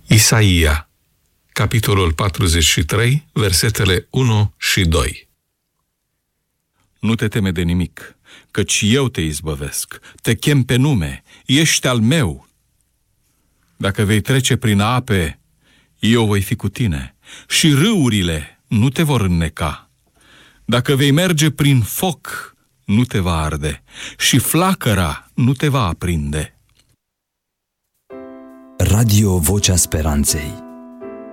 Isaia, capitolul 43, versetele 1 și 2. Nu te teme de nimic, căci eu te izbăvesc, te chem pe nume, ești al meu. Dacă vei trece prin ape, eu voi fi cu tine și râurile nu te vor înneca. Dacă vei merge prin foc, nu te va arde și flacăra nu te va aprinde. Radio Vocea Speranței.